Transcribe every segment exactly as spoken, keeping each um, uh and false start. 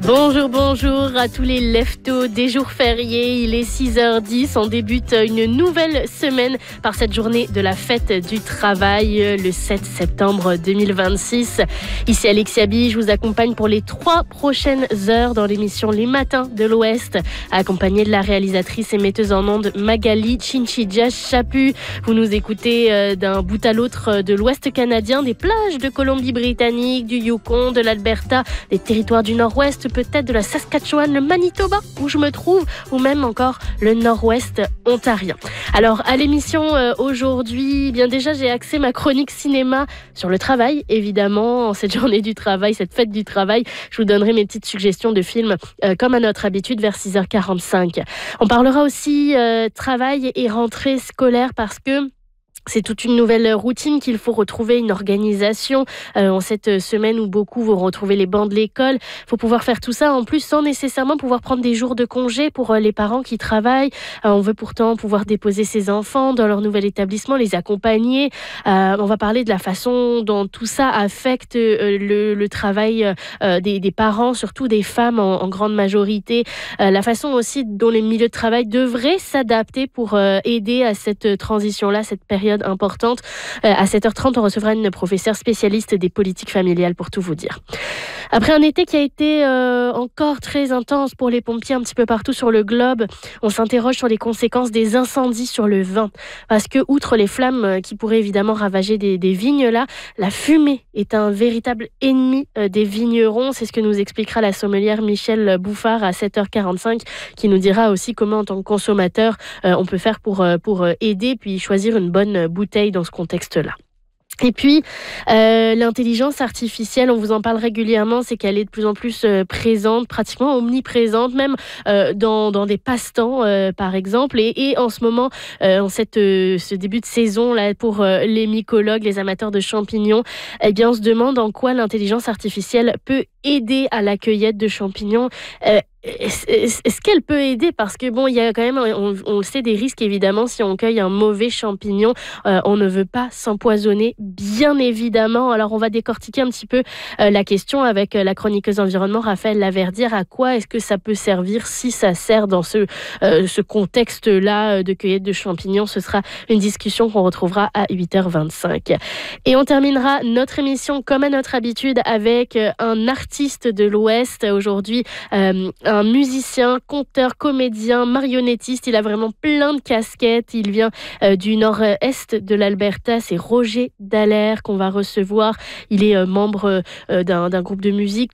Bonjour, bonjour à tous les leftos des jours fériés. Il est six heures dix. On débute une nouvelle semaine par cette journée de la fête du travail, le sept septembre deux mille vingt-six. Ici Alexia Bi, je vous accompagne pour les trois prochaines heures dans l'émission Les Matins de l'Ouest, accompagnée de la réalisatrice et metteuse en ondes Magali Chinchidja Chapu. Vous nous écoutez d'un bout à l'autre de l'Ouest canadien, des plages de Colombie-Britannique, du Yukon, de l'Alberta, des territoires du Nord-Ouest, peut-être de la Saskatchewan, le Manitoba où je me trouve, ou même encore le Nord-Ouest ontarien. Alors à l'émission euh, aujourd'hui, bien déjà j'ai axé ma chronique cinéma sur le travail, évidemment, en cette journée du travail, cette fête du travail. Je vous donnerai mes petites suggestions de films euh, comme à notre habitude vers six heures quarante-cinq. On parlera aussi euh, travail et rentrée scolaire parce que c'est toute une nouvelle routine qu'il faut retrouver, une organisation euh, en cette semaine où beaucoup vont retrouver les bancs de l'école. Il faut pouvoir faire tout ça en plus sans nécessairement pouvoir prendre des jours de congé pour euh, les parents qui travaillent. Euh, on veut pourtant pouvoir déposer ses enfants dans leur nouvel établissement, les accompagner. Euh, on va parler de la façon dont tout ça affecte euh, le, le travail euh, des, des parents, surtout des femmes en, en grande majorité. Euh, la façon aussi dont les milieux de travail devraient s'adapter pour euh, aider à cette transition-là, cette période importante. Euh, à sept heures trente, on recevra une professeure spécialiste des politiques familiales pour tout vous dire. Après un été qui a été euh, encore très intense pour les pompiers un petit peu partout sur le globe, on s'interroge sur les conséquences des incendies sur le vin. Parce que, outre les flammes qui pourraient évidemment ravager des, des vignes là, la fumée est un véritable ennemi euh, des vignerons. C'est ce que nous expliquera la sommelière Michèle Bouffard à sept heures quarante-cinq, qui nous dira aussi comment, en tant que consommateur, euh, on peut faire pour, euh, pour aider, puis choisir une bonne bouteille dans ce contexte-là. Et puis, euh, l'intelligence artificielle, on vous en parle régulièrement, c'est qu'elle est de plus en plus euh, présente, pratiquement omniprésente, même euh, dans, dans des passe-temps, euh, par exemple. Et, et en ce moment, euh, en cette, euh, ce début de saison là, pour euh, les mycologues, les amateurs de champignons, eh bien, on se demande en quoi l'intelligence artificielle peut aider à la cueillette de champignons. Euh, Est-ce qu'elle peut aider? Parce que bon, il y a quand même, on, on le sait, des risques évidemment si on cueille un mauvais champignon. Euh, on ne veut pas s'empoisonner, bien évidemment. Alors on va décortiquer un petit peu euh, la question avec euh, la chroniqueuse environnement Raphaël Laverdière. À quoi est-ce que ça peut servir, si ça sert dans ce, euh, ce contexte-là de cueillette de champignons? Ce sera une discussion qu'on retrouvera à huit heures vingt-cinq. Et on terminera notre émission comme à notre habitude avec un artiste de l'Ouest aujourd'hui. Euh, un musicien, conteur, comédien, marionnettiste. Il a vraiment plein de casquettes. Il vient euh, du nord-est de l'Alberta. C'est Roger Dallaire qu'on va recevoir. Il est euh, membre euh, d'un, d'un groupe de musique,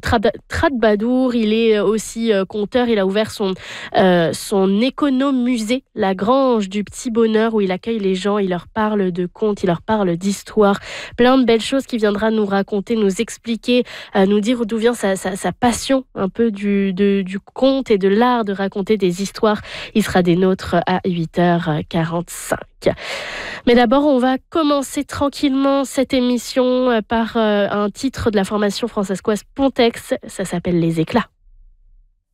Tradbadour. Il est aussi euh, conteur. Il a ouvert son, euh, son économusée, la Grange du Petit Bonheur, où il accueille les gens. Il leur parle de contes, il leur parle d'histoire. Plein de belles choses qu'il viendra nous raconter, nous expliquer, euh, nous dire d'où vient sa, sa, sa passion un peu du De, du conte et de l'art de raconter des histoires. Il sera des nôtres à huit heures quarante-cinq. Mais d'abord, on va commencer tranquillement cette émission par un titre de la formation françaiscoise Pontex. Ça s'appelle Les Éclats.